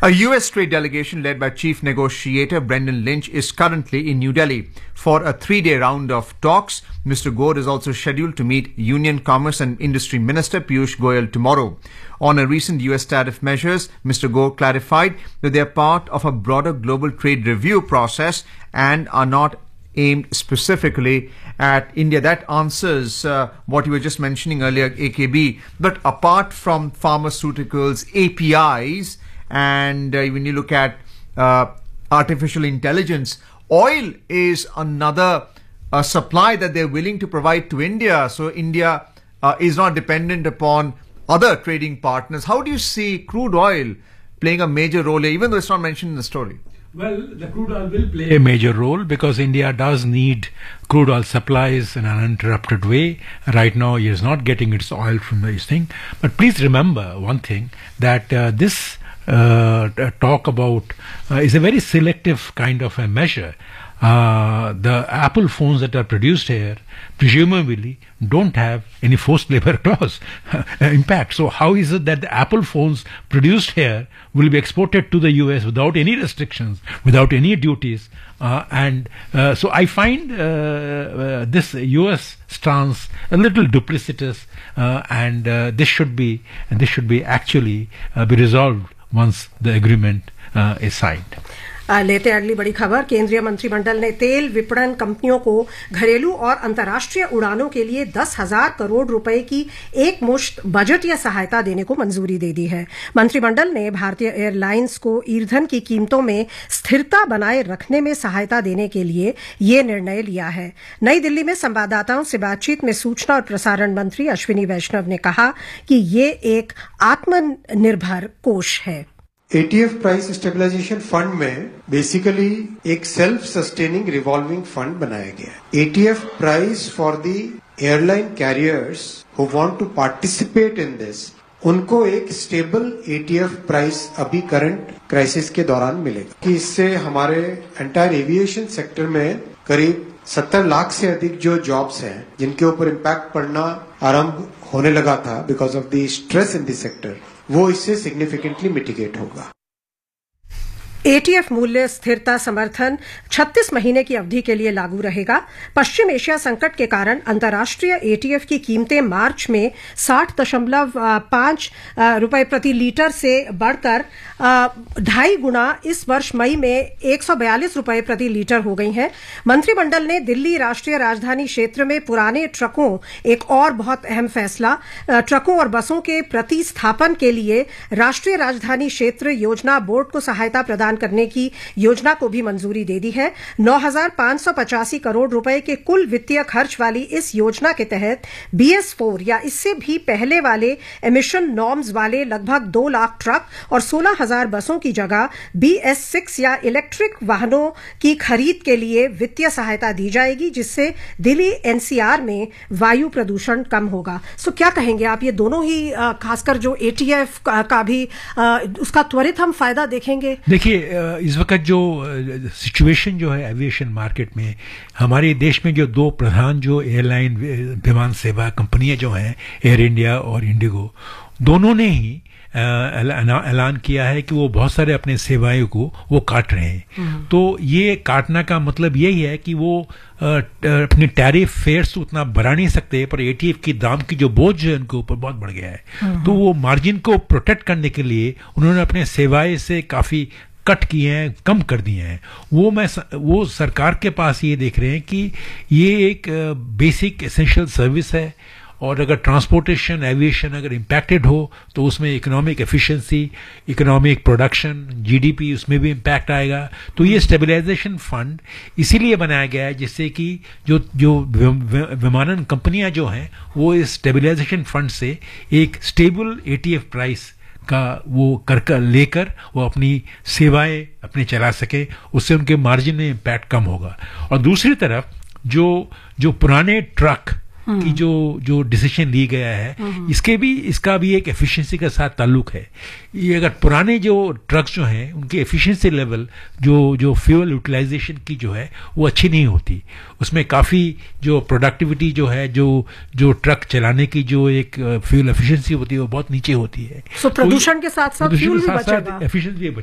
A US trade delegation led by Chief Negotiator Brendan Lynch is currently in New Delhi for a 3-day round of talks. Mr. Gore is also scheduled to meet Union Commerce and Industry Minister Piyush Goyal tomorrow. On a recent US tariff measures, Mr. Gore clarified that they are part of a broader global trade review process and are not aimed specifically at India. That answers what you were just mentioning earlier, AKB. But apart from pharmaceuticals, APIs, and when you look at artificial intelligence, oil is another supply that they're willing to provide to India. So India is not dependent upon other trading partners. How do you see crude oil playing a major role here, even though it's not mentioned in the story? Well, the crude oil will play a major role because India does need crude oil supplies in an uninterrupted way. Right now, it is not getting its oil from this thing. But please remember one thing, that this talk about is a very selective kind of a measure. The Apple phones that are produced here presumably don't have any forced labor clause impact. So how is it that the Apple phones produced here will be exported to the US without any restrictions, without any duties? So I find this US stance a little duplicitous, and this should be actually be resolved once the agreement is signed. लेते अगली बड़ी खबर, केंद्रीय मंत्रिमंडल ने तेल विपणन कंपनियों को घरेलू और अंतर्राष्ट्रीय उड़ानों के लिए 10,000 करोड़ रुपए की एक मुश्त बजट या सहायता देने को मंजूरी दे दी है। मंत्रिमंडल ने भारतीय एयरलाइंस को ईंधन की कीमतों में स्थिरता बनाए रखने में सहायता देने के लिए ये निर्णय लिया है। नई दिल्ली में संवाददाताओं से बातचीत में सूचना और प्रसारण मंत्री अश्विनी वैष्णव ने कहा कि ये एक आत्मनिर्भर कोष है। ATF प्राइस स्टेबलाइजेशन फंड में बेसिकली एक सेल्फ सस्टेनिंग रिवॉल्विंग फंड बनाया गया है। ATF price for the airline carriers who want to participate in this, उनको एक स्टेबल ATF प्राइस अभी करंट क्राइसिस के दौरान मिलेगा कि इससे हमारे एंटायर एविएशन सेक्टर में करीब 70 लाख से अधिक जो जॉब्स हैं जिनके ऊपर इम्पैक्ट पड़ना आरंभ होने लगा था because of the stress in the sector, वो इससे सिग्निफिकेंटली मिटिगेट होगा। ATF मूल्य स्थिरता समर्थन 36 महीने की अवधि के लिए लागू रहेगा। पश्चिम एशिया संकट के कारण अंतर्राष्ट्रीय ATF की कीमतें मार्च में 60.5 रुपए प्रति लीटर से बढ़कर 2.5 गुना इस वर्ष मई में 142 रुपए प्रति लीटर हो गई हैं। मंत्रिमंडल ने दिल्ली राष्ट्रीय राजधानी क्षेत्र में पुराने ट्रकों, एक और बहुत अहम फैसला, ट्रकों और बसों के प्रतिस्थापन के लिए राष्ट्रीय राजधानी क्षेत्र योजना बोर्ड को सहायता प्रदान करने की योजना को भी मंजूरी दे दी है। 9,585 करोड़ रुपए के कुल वित्तीय खर्च वाली इस योजना के तहत BS4 या इससे भी पहले वाले एमिशन नॉर्म्स वाले लगभग 2 लाख ट्रक और 16,000 बसों की जगह BS6 या इलेक्ट्रिक वाहनों की खरीद के लिए वित्तीय सहायता दी जाएगी, जिससे दिल्ली NCR में वायु प्रदूषण कम होगा। सो क्या कहेंगे आप, ये दोनों ही खासकर जो ATF का भी उसका त्वरित हम फायदा देखेंगे? देखिए, इस वक्त जो सिचुएशन जो है एविएशन मार्केट में, हमारे देश में जो 2 प्रधान जो एयरलाइन विमान सेवा कंपनियां जो हैं, एयर इंडिया और इंडिगो, दोनों ने ही ऐलान किया है कि वो बहुत सारे अपने सेवाएं को वो काट रहे हैं। तो ये काटना का मतलब यही है कि वो अपने टैरिफ फेयर्स उतना बढ़ा नहीं सकते, पर ATF की दाम की जो बोझ है उनके ऊपर बहुत बढ़ गया है। तो वो मार्जिन को प्रोटेक्ट करने के लिए उन्होंने अपने सेवाएं से काफी कट किए हैं, कम कर दिए हैं। वो सरकार के पास ये देख रहे हैं कि ये एक बेसिक एसेंशियल सर्विस है, और अगर ट्रांसपोर्टेशन, एविएशन अगर इम्पैक्टेड हो तो उसमें economic efficiency, economic production, GDP, उसमें भी इम्पैक्ट आएगा। तो ये स्टेबलाइजेशन फंड इसीलिए बनाया गया है जिससे कि जो विमानन कंपनियां जो हैं वो इस स्टेबलाइजेशन फंड से एक स्टेबल ATF प्राइस का वो कर लेकर वो अपनी सेवाएं अपने चला सके, उससे उनके मार्जिन में इम्पैक्ट कम होगा। और दूसरी तरफ जो पुराने ट्रक की जो डिसीजन ली गया है, इसका भी एक एफिशिएंसी के साथ ताल्लुक है। ये अगर पुराने जो ट्रक्स जो हैं उनकी एफिशिएंसी लेवल जो फ्यूल यूटिलाइजेशन की जो है वो अच्छी नहीं होती, उसमें काफी जो प्रोडक्टिविटी जो है जो ट्रक चलाने की जो एक फ्यूल एफिशिएंसी होती है वो बहुत नीचे होती है। प्रदूषण के साथ साथ फ्यूल भी बचेगा, एफिशिएंसी